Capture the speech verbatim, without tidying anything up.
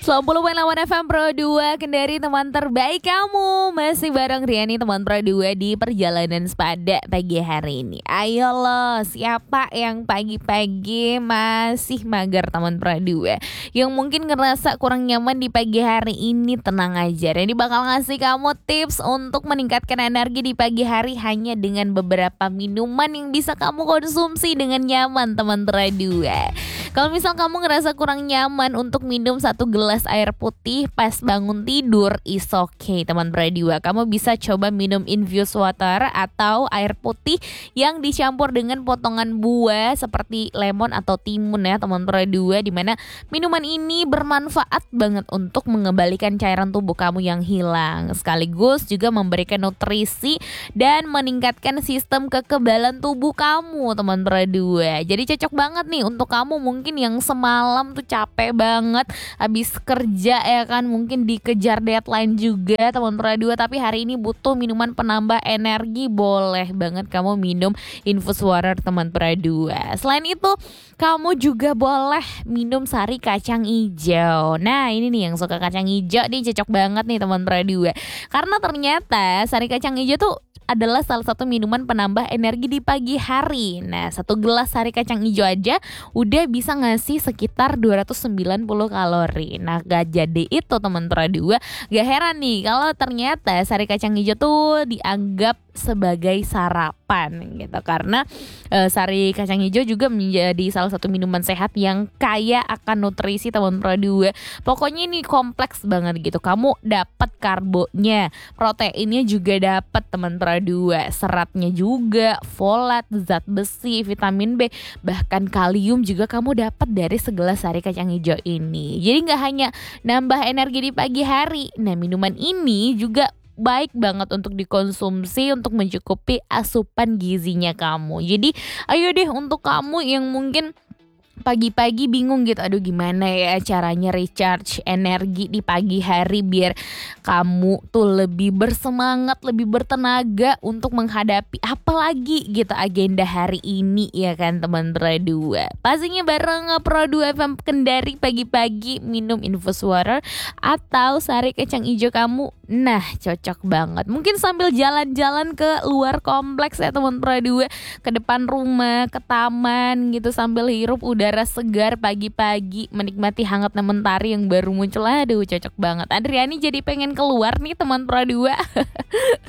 sembilan puluh koma delapan F M Pro dua Kendari, teman terbaik kamu. Masih bareng Riani, teman Pro dua di perjalanan sepada pagi hari ini. Ayo lo, siapa yang pagi-pagi masih mager teman Pro dua, yang mungkin ngerasa kurang nyaman di pagi hari ini? Tenang aja, Riani bakal ngasih kamu tips untuk meningkatkan energi di pagi hari hanya dengan beberapa minuman yang bisa kamu konsumsi dengan nyaman teman Pro dua. Kalau misal kamu ngerasa kurang nyaman untuk minum satu gelas air putih pas bangun tidur, is okay teman Bradua. Kamu bisa coba minum infused water atau air putih yang dicampur dengan potongan buah seperti lemon atau timun ya teman Bradua. Dimana minuman ini bermanfaat banget untuk mengembalikan cairan tubuh kamu yang hilang, sekaligus juga memberikan nutrisi dan meningkatkan sistem kekebalan tubuh kamu teman Bradua. Jadi cocok banget nih untuk kamu mungkin mungkin yang semalam tuh capek banget habis kerja ya kan, mungkin dikejar deadline juga teman Pradua, tapi hari ini butuh minuman penambah energi. Boleh banget kamu minum infused water teman Pradua. Selain itu kamu juga boleh minum sari kacang hijau. Nah ini nih yang suka kacang hijau nih, cocok banget nih teman Pradua, karena ternyata sari kacang hijau tuh adalah salah satu minuman penambah energi di pagi hari. Nah, satu gelas sari kacang hijau aja udah bisa ngasih sekitar dua ratus sembilan puluh kalori. Nah, gak jadi itu teman Pradua. Gak heran nih kalau ternyata sari kacang hijau tuh dianggap sebagai sarapan gitu, karena e, sari kacang hijau juga menjadi salah satu minuman sehat yang kaya akan nutrisi teman Pradua. Pokoknya ini kompleks banget gitu. Kamu dapat karbonya, proteinnya juga dapat teman Pradua, seratnya juga, folat, zat besi, vitamin B, bahkan kalium juga kamu dapat dari segelas sari kacang hijau ini. Jadi nggak hanya nambah energi di pagi hari, nah minuman ini juga baik banget untuk dikonsumsi untuk mencukupi asupan gizinya kamu. Jadi ayo deh untuk kamu yang mungkin pagi-pagi bingung gitu, aduh gimana ya caranya recharge energi di pagi hari biar kamu tuh lebih bersemangat, lebih bertenaga untuk menghadapi apalagi gitu agenda hari ini ya kan teman Pro dua. Pastinya bareng Pro dua F M Kendari pagi-pagi minum infused water atau sari kacang hijau kamu. Nah cocok banget, mungkin sambil jalan-jalan ke luar kompleks ya teman Pro dua, ke depan rumah, ke taman gitu, sambil hirup udara segar pagi-pagi, menikmati hangatnya mentari yang baru muncul. Aduh cocok banget. Adriani jadi pengen keluar nih teman Pro dua.